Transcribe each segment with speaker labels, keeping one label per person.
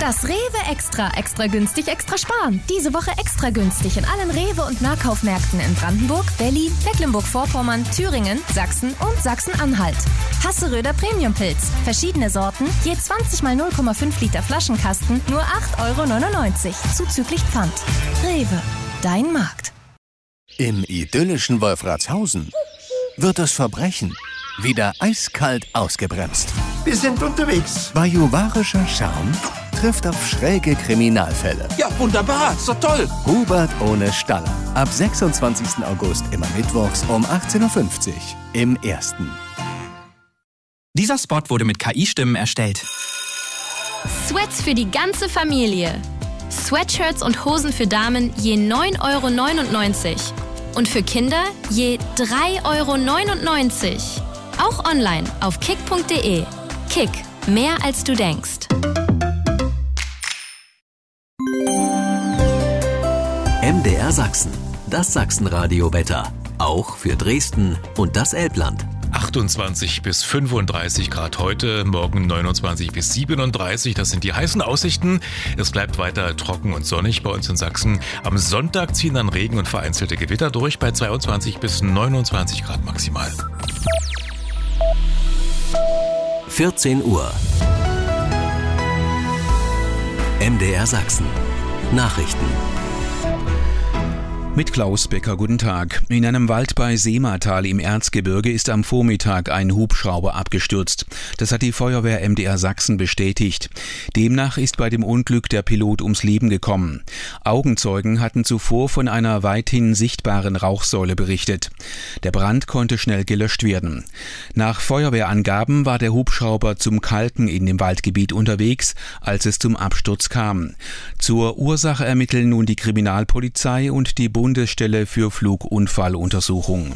Speaker 1: Das Rewe Extra. Extra günstig, extra sparen. Diese Woche extra günstig in allen Rewe- und Nahkaufmärkten in Brandenburg, Berlin, Mecklenburg-Vorpommern, Thüringen, Sachsen und Sachsen-Anhalt. Hasseröder Premiumpilz. Verschiedene Sorten, je 20 mal 0,5 Liter Flaschenkasten, nur 8,99 €. Zuzüglich Pfand. Rewe. Dein Markt.
Speaker 2: Im idyllischen Wolfratshausen wird das Verbrechen wieder eiskalt ausgebremst.
Speaker 3: Wir sind unterwegs.
Speaker 2: Bajuwarischer Charme trifft auf schräge Kriminalfälle.
Speaker 3: Ja, wunderbar. So toll.
Speaker 2: Hubert ohne Staller. Ab 26. August immer mittwochs um 18:50 Uhr im Ersten.
Speaker 4: Dieser Spot wurde mit KI-Stimmen erstellt.
Speaker 5: Sweats für die ganze Familie. Sweatshirts und Hosen für Damen je 9,99 € und für Kinder je 3,99 €. Auch online auf kick.de. Kick, mehr als du denkst.
Speaker 6: MDR Sachsen, das Sachsenradio-Wetter. Auch für Dresden und das Elbland.
Speaker 7: 28 bis 35 Grad heute, morgen 29 bis 37, das sind die heißen Aussichten. Es bleibt weiter trocken und sonnig bei uns in Sachsen. Am Sonntag ziehen dann Regen und vereinzelte Gewitter durch bei 22 bis 29 Grad maximal.
Speaker 6: 14 Uhr. MDR Sachsen. Nachrichten.
Speaker 8: Mit Klaus Becker, guten Tag. In einem Wald bei Seematal im Erzgebirge ist am Vormittag ein Hubschrauber abgestürzt. Das hat die Feuerwehr MDR Sachsen bestätigt. Demnach ist bei dem Unglück der Pilot ums Leben gekommen. Augenzeugen hatten zuvor von einer weithin sichtbaren Rauchsäule berichtet. Der Brand konnte schnell gelöscht werden. Nach Feuerwehrangaben war der Hubschrauber zum Kalken in dem Waldgebiet unterwegs, als es zum Absturz kam. Zur Ursache ermitteln nun die Kriminalpolizei und die Bundesstelle für Flugunfalluntersuchung.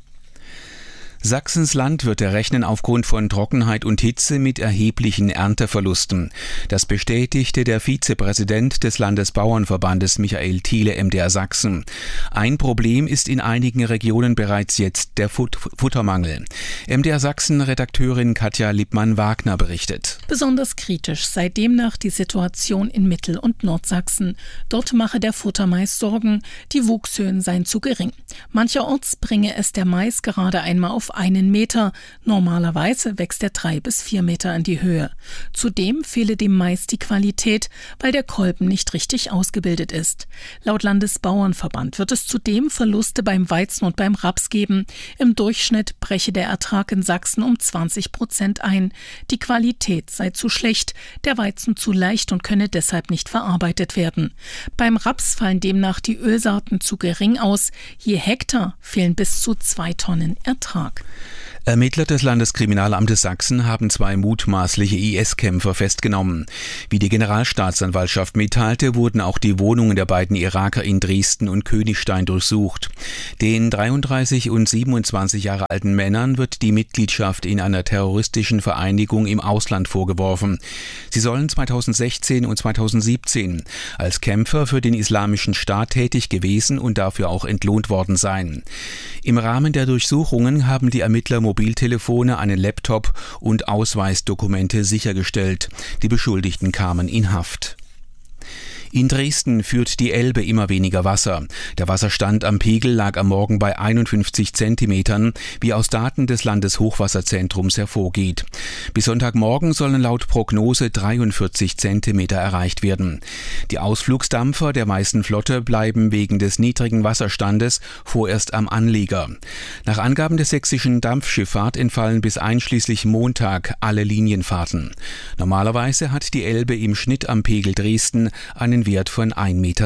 Speaker 8: Sachsens Landwirte rechnen aufgrund von Trockenheit und Hitze mit erheblichen Ernteverlusten. Das bestätigte der Vizepräsident des Landesbauernverbandes Michael Thiele MDR Sachsen. Ein Problem ist in einigen Regionen bereits jetzt der Futtermangel. MDR Sachsen-Redakteurin Katja Lippmann-Wagner berichtet.
Speaker 9: Besonders kritisch sei demnach die Situation in Mittel- und Nordsachsen. Dort mache der Futtermais Sorgen, die Wuchshöhen seien zu gering. Mancherorts bringe es der Mais gerade einmal auf 1 Meter. Normalerweise wächst er 3 bis 4 Meter in die Höhe. Zudem fehle dem Mais die Qualität, weil der Kolben nicht richtig ausgebildet ist. Laut Landesbauernverband wird es zudem Verluste beim Weizen und beim Raps geben. Im Durchschnitt breche der Ertrag in Sachsen um 20% ein. Die Qualität sei zu schlecht, der Weizen zu leicht und könne deshalb nicht verarbeitet werden. Beim Raps fallen demnach die Ölsaaten zu gering aus. Je Hektar fehlen bis zu 2 Tonnen Ertrag.
Speaker 8: Ermittler des Landeskriminalamtes Sachsen haben 2 mutmaßliche IS-Kämpfer festgenommen. Wie die Generalstaatsanwaltschaft mitteilte, wurden auch die Wohnungen der beiden Iraker in Dresden und Königstein durchsucht. Den 33 und 27 Jahre alten Männern wird die Mitgliedschaft in einer terroristischen Vereinigung im Ausland vorgeworfen. Sie sollen 2016 und 2017 als Kämpfer für den Islamischen Staat tätig gewesen und dafür auch entlohnt worden sein. Im Rahmen der Durchsuchungen haben die Ermittler Mobiltelefone, einen Laptop und Ausweisdokumente sichergestellt. Die Beschuldigten kamen in Haft. In Dresden führt die Elbe immer weniger Wasser. Der Wasserstand am Pegel lag am Morgen bei 51 Zentimetern, wie aus Daten des Landeshochwasserzentrums hervorgeht. Bis Sonntagmorgen sollen laut Prognose 43 Zentimeter erreicht werden. Die Ausflugsdampfer der meisten Flotte bleiben wegen des niedrigen Wasserstandes vorerst am Anleger. Nach Angaben der sächsischen Dampfschifffahrt entfallen bis einschließlich Montag alle Linienfahrten. Normalerweise hat die Elbe im Schnitt am Pegel Dresden einen Wert von 1,60 Meter.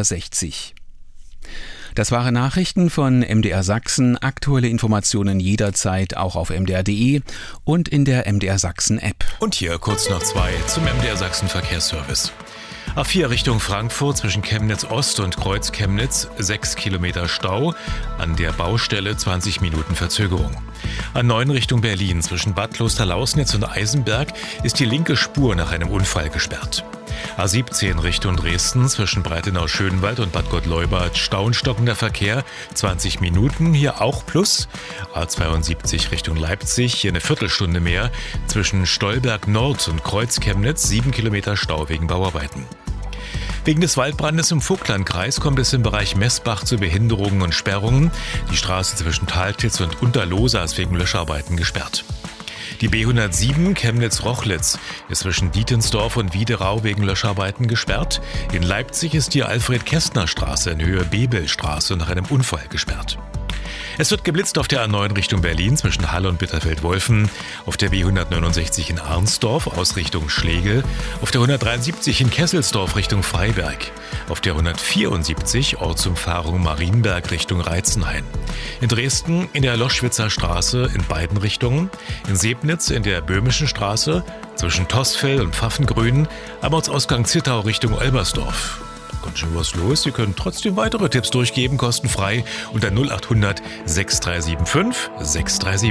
Speaker 8: Das waren Nachrichten von MDR Sachsen. Aktuelle Informationen jederzeit auch auf mdr.de und in der MDR Sachsen App.
Speaker 7: Und hier kurz noch 2 zum MDR Sachsen Verkehrsservice. A4 Richtung Frankfurt zwischen Chemnitz Ost und Kreuz Chemnitz 6 Kilometer Stau, an der Baustelle 20 Minuten Verzögerung. A9 Richtung Berlin zwischen Bad Klosterlausnitz und Eisenberg ist die linke Spur nach einem Unfall gesperrt. A17 Richtung Dresden zwischen Breitenau-Schönwald und Bad Gott-Leubad staunstockender Verkehr, 20 Minuten, hier auch plus. A72 Richtung Leipzig, hier eine Viertelstunde mehr, zwischen Stolberg Nord und Kreuz-Chemnitz 7 Kilometer Stau wegen Bauarbeiten. Wegen des Waldbrandes im Vogtlandkreis kommt es im Bereich Messbach zu Behinderungen und Sperrungen. Die Straße zwischen Taltitz und Unterlohsa ist wegen Löscharbeiten gesperrt. Die B107 Chemnitz-Rochlitz ist zwischen Dietensdorf und Wiederau wegen Löscharbeiten gesperrt. In Leipzig ist die Alfred-Kästner-Straße in Höhe Bebelstraße nach einem Unfall gesperrt. Es wird geblitzt auf der A9 Richtung Berlin zwischen Halle und Bitterfeld-Wolfen, auf der B169 in Arnsdorf aus Richtung Schlegel, auf der 173 in Kesselsdorf Richtung Freiberg, auf der 174 Ortsumfahrung Marienberg Richtung Reitzenhain. In Dresden in der Loschwitzer Straße in beiden Richtungen, in Sebnitz in der Böhmischen Straße zwischen Tossfell und Pfaffengrün, am Ortsausgang Zittau Richtung Olbersdorf. Ganz schön was los. Sie können trotzdem weitere Tipps durchgeben, kostenfrei unter 0800 6375 637.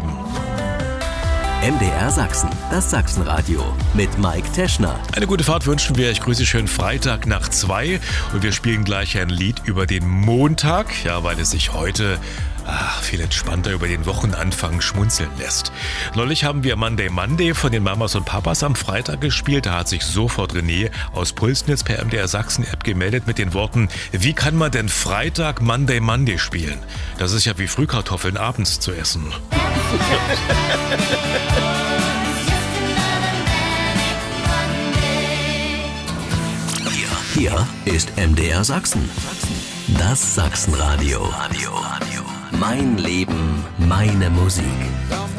Speaker 6: MDR Sachsen, das Sachsenradio mit Mike Teschner.
Speaker 7: Eine gute Fahrt wünschen wir. Ich grüße Sie schön Freitag nach 2 und wir spielen gleich ein Lied über den Montag, ja, weil es sich heute viel entspannter über den Wochenanfang schmunzeln lässt. Neulich haben wir Monday von den Mamas und Papas am Freitag gespielt. Da hat sich sofort René aus Pulsnitz per MDR Sachsen App gemeldet mit den Worten: Wie kann man denn Freitag Monday spielen? Das ist ja wie Frühkartoffeln abends zu essen.
Speaker 6: Hier ist MDR Sachsen. Das Sachsenradio. Mein Leben, meine Musik.